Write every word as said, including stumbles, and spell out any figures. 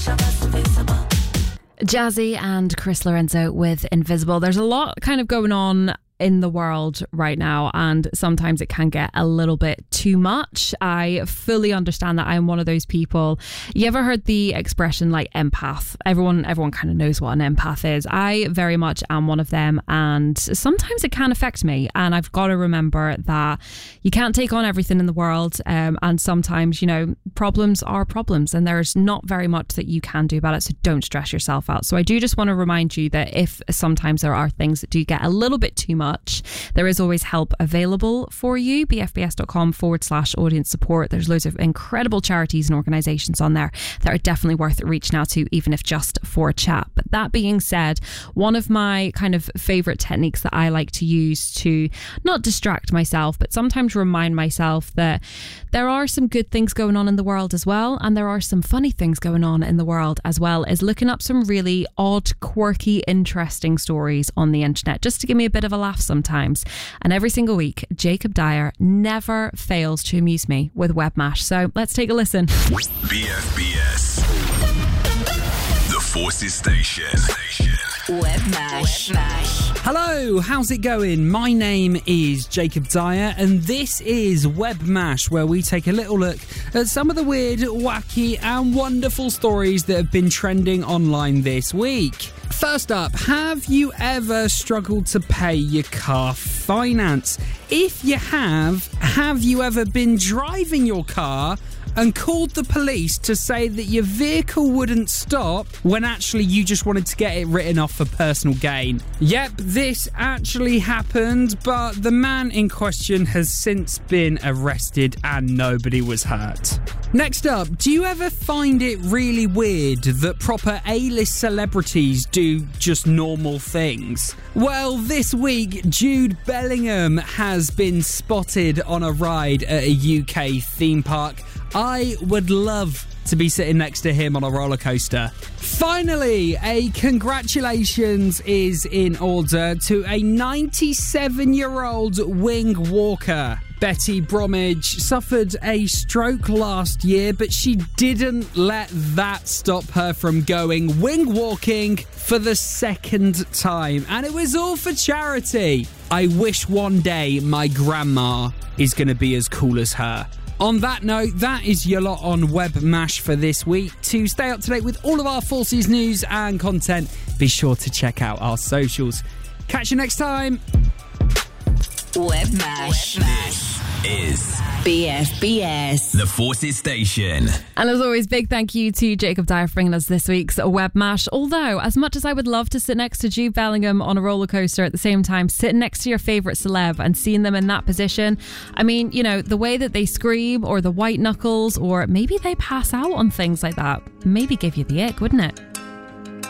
Jazzy and Chris Lorenzo with Invisible. There's a lot kind of going on in the world right now, and sometimes it can get a little bit too much. I fully understand that. I'm one of those people. You ever heard the expression like empath? Everyone everyone kind of knows what an empath is. I very much am one of them, and sometimes it can affect me, and I've got to remember that you can't take on everything in the world, um, and sometimes, you know, problems are problems and there's not very much that you can do about it, so don't stress yourself out. So I do just want to remind you that if sometimes there are things that do get a little bit too much, there is always help available for you. bfbs.com forward slash audience support. There's loads of incredible charities and organisations on there that are definitely worth reaching out to, even if just for a chat. But that being said, one of my kind of favourite techniques that I like to use to not distract myself, but sometimes remind myself that there are some good things going on in the world as well, and there are some funny things going on in the world as well, is looking up some really odd, quirky, interesting stories on the internet, just to give me a bit of a laugh sometimes. And every single week, Jacob Dyer never fails to amuse me with Webmash. So let's take a listen. B F B S, the Forces Station. Webmash. Webmash. Hello, how's it going? My name is Jacob Dyer, and this is Webmash, where we take a little look at some of the weird, wacky and wonderful stories that have been trending online this week. First up, have you ever struggled to pay your car finance? If you have, have you ever been driving your car and called the police to say that your vehicle wouldn't stop when actually you just wanted to get it written off for personal gain? Yep, this actually happened, but the man in question has since been arrested and nobody was hurt. Next up, do you ever find it really weird that proper A-list celebrities do just normal things? Well, this week, Jude Bellingham has been spotted on a ride at a U K theme park. I would love to be sitting next to him on a roller coaster. Finally, a congratulations is in order to a ninety-seven-year-old wing walker. Betty Bromwich suffered a stroke last year, but she didn't let that stop her from going wing walking for the second time. And it was all for charity. I wish one day my grandma is going to be as cool as her. On that note, that is your lot on Webmash for this week. To stay up to date with all of our Forces news and content, be sure to check out our socials. Catch you next time. Webmash. This is B F B S, the Forces Station. And as always, big thank you to Jacob Dyer for bringing us this week's Webmash. Although, as much as I would love to sit next to Jude Bellingham on a roller coaster, at the same time, sitting next to your favourite celeb and seeing them in that position, I mean, you know, the way that they scream or the white knuckles, or maybe they pass out on things like that, maybe give you the ick, wouldn't it?